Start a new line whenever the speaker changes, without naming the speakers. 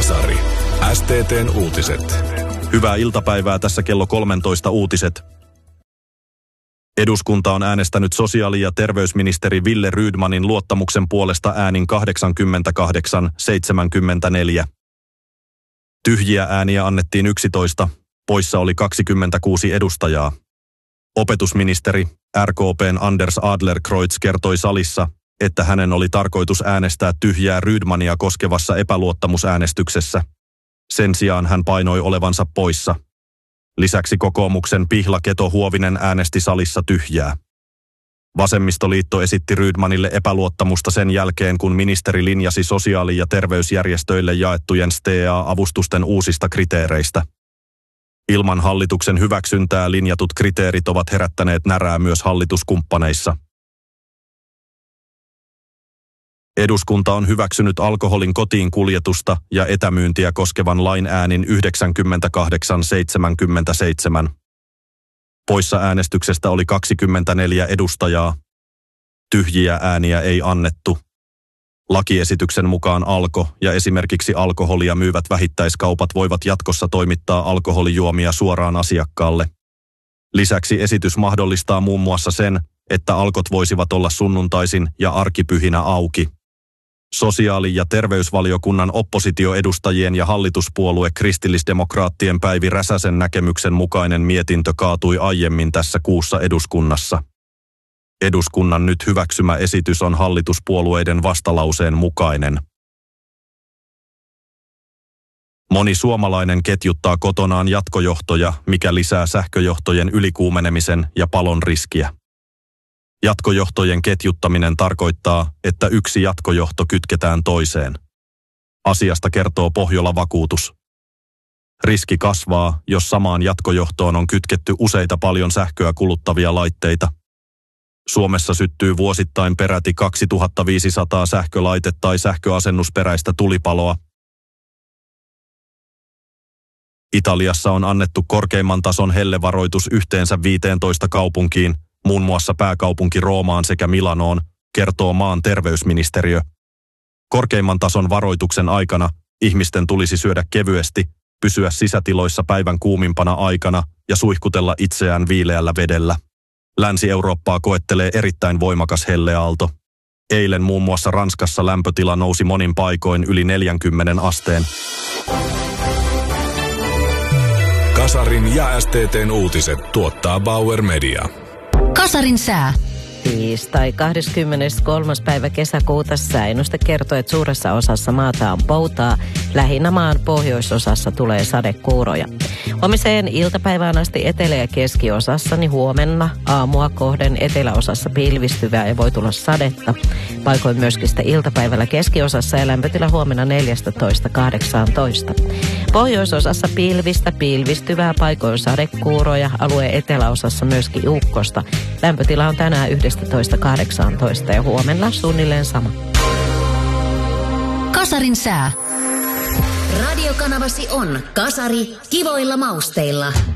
Kasari. STT:n uutiset.
Hyvää iltapäivää, tässä kello 13 uutiset. Eduskunta on äänestänyt sosiaali- ja terveysministeri Wille Rydmanin luottamuksen puolesta äänin 88-74. Tyhjiä ääniä annettiin 11, poissa oli 26 edustajaa. Opetusministeri RKP:n Anders Adlercreutz kertoi salissa, että hänen oli tarkoitus äänestää tyhjää Rydmania koskevassa epäluottamusäänestyksessä. Sen sijaan hän painoi olevansa poissa. Lisäksi kokoomuksen Pihla Keto-Huovinen äänesti salissa tyhjää. Vasemmistoliitto esitti Rydmanille epäluottamusta sen jälkeen, kun ministeri linjasi sosiaali- ja terveysjärjestöille jaettujen STEA-avustusten uusista kriteereistä. Ilman hallituksen hyväksyntää linjatut kriteerit ovat herättäneet närää myös hallituskumppaneissa. Eduskunta on hyväksynyt alkoholin kotiin kuljetusta ja etämyyntiä koskevan lain äänin 98-77. Poissa äänestyksestä oli 24 edustajaa. Tyhjiä ääniä ei annettu. Lakiesityksen mukaan Alko ja esimerkiksi alkoholia myyvät vähittäiskaupat voivat jatkossa toimittaa alkoholijuomia suoraan asiakkaalle. Lisäksi esitys mahdollistaa muun muassa sen, että Alkot voisivat olla sunnuntaisin ja arkipyhinä auki. Sosiaali- ja terveysvaliokunnan oppositioedustajien ja hallituspuolue kristillisdemokraattien Päivi Räsäsen näkemyksen mukainen mietintö kaatui aiemmin tässä kuussa eduskunnassa. Eduskunnan nyt hyväksymä esitys on hallituspuolueiden vastalauseen mukainen. Moni suomalainen ketjuttaa kotonaan jatkojohtoja, mikä lisää sähköjohtojen ylikuumenemisen ja palon riskiä. Jatkojohtojen ketjuttaminen tarkoittaa, että yksi jatkojohto kytketään toiseen. Asiasta kertoo Pohjola Vakuutus. Riski kasvaa, jos samaan jatkojohtoon on kytketty useita paljon sähköä kuluttavia laitteita. Suomessa syttyy vuosittain peräti 2500 sähkölaite- tai sähköasennusperäistä tulipaloa. Italiassa on annettu korkeimman tason hellevaroitus yhteensä 15 kaupunkiin, muun muassa pääkaupunki Roomaan sekä Milanoon, kertoo maan terveysministeriö. Korkeimman tason varoituksen aikana ihmisten tulisi syödä kevyesti, pysyä sisätiloissa päivän kuumimpana aikana ja suihkutella itseään viileällä vedellä. Länsi-Eurooppaa koettelee erittäin voimakas helleaalto. Eilen muun muassa Ranskassa lämpötila nousi monin paikoin yli 40 asteen.
Kasarin ja STT:n uutiset tuottaa Bauer Media.
Kasarin sää.
Tiistai 23. päivä kesäkuuta sääennuste kertoo, että suuressa osassa maata on poutaa. Lähinnä maan pohjoisosassa tulee sadekuuroja. Huomiseen iltapäivään asti etelä- ja keskiosassa, niin huomenna aamua kohden eteläosassa pilvistyvää ja voi tulla sadetta. Paikoin myöskin sitä iltapäivällä keskiosassa ja lämpötila huomenna 14-18. Pohjoisosassa pilvistyvää, paikoin sadekuuroja, alueen eteläosassa myöskin ukkosta. Lämpötila on tänään 11-18 ja huomenna suunnilleen sama.
Kasarin sää. Radiokanavasi on Kasari kivoilla mausteilla.